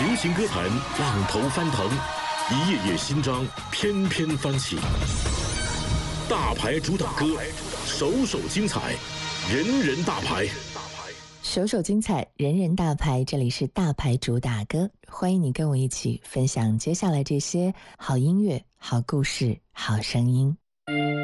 流行歌坛浪头翻腾，一页页新章翩翩翻起。大牌主打歌，首首精彩，人人大牌。 首首精彩，人人大牌。这里是大牌主打歌，欢迎你跟我一起分享接下来这些好音乐、好故事、好声音。